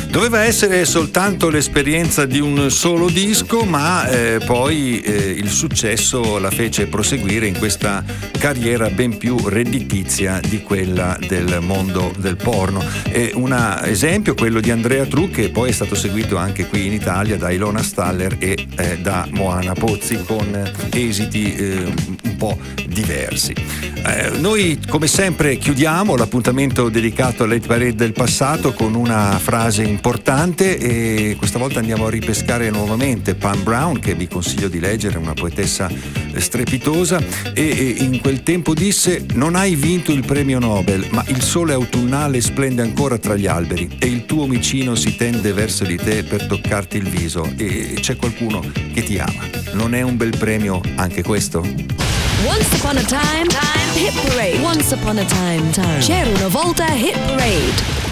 Doveva essere soltanto l'esperienza di un solo disco, ma poi il successo la fece proseguire in questa carriera ben più redditizia di quella del mondo del porno. Un esempio, quello di Andrea Trù, che poi è stato seguito anche qui in Italia da Ilona Staller e da Moana Pozzi, con esiti un po' diversi. Noi come sempre chiudiamo l'appuntamento dedicato all'Hit Parade del passato con una frase importante, e questa volta andiamo a ripescare nuovamente Pam Brown, che vi consiglio di leggere, una poetessa strepitosa, e in quel tempo disse: non hai vinto il premio Nobel, ma il sole autunnale splende ancora tra gli alberi e il tuo omicino si tende verso di te per toccarti il viso e c'è qualcuno che ti ama. Non è un bel premio anche questo? Once upon a time, Hit Parade. Once upon a time. C'era una volta Hit Parade.